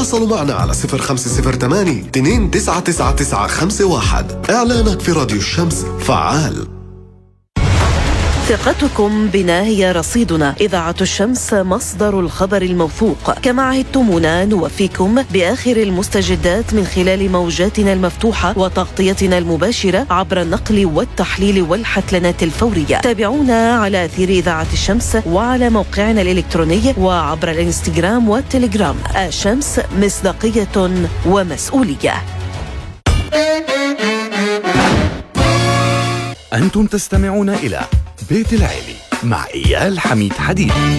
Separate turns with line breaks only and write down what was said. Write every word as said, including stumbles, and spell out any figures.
تواصلوا معنا على صفر خمسة صفر ثمانية اثنين تسعة تسعة تسعة خمسة واحد. إعلانك في راديو الشمس فعال.
ثقتكم بنا هي رصيدنا. إذاعة الشمس مصدر الخبر الموثوق. كما عهدتمونا نوفيكم بآخر المستجدات من خلال موجاتنا المفتوحة وتغطيتنا المباشرة عبر النقل والتحليل والحتلنات الفورية. تابعونا على أثير إذاعة الشمس وعلى موقعنا الإلكتروني وعبر الإنستغرام والتليجرام. الشمس مصداقية ومسؤولية.
أنتم تستمعون إلى بيت العيلة مع إيال حميد حديد.